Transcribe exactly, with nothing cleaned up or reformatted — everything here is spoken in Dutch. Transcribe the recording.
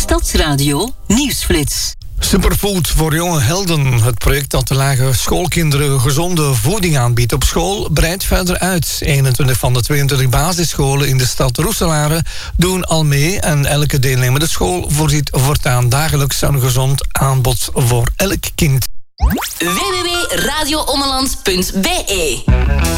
Stadsradio Nieuwsflits. Superfood voor jonge helden. Het project dat de lage schoolkinderen gezonde voeding aanbiedt op school breidt verder uit. eenentwintig van de tweeëntwintig basisscholen in de stad Roeselare doen al mee en elke deelnemende school voorziet voortaan dagelijks een gezond aanbod voor elk kind. w w w punt radio ommeland punt b e